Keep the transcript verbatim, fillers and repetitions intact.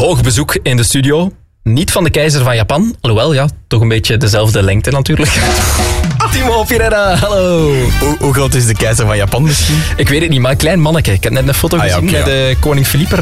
hoog bezoek in de studio. Niet van de keizer van Japan. Alhoewel, ja, toch een beetje dezelfde lengte natuurlijk. Timo Pirera, hallo. Hoe, hoe groot is de keizer van Japan misschien? Ik weet het niet, maar een klein manneke. Ik heb net een foto Ah, ja, gezien okay, met ja. de koning Philippe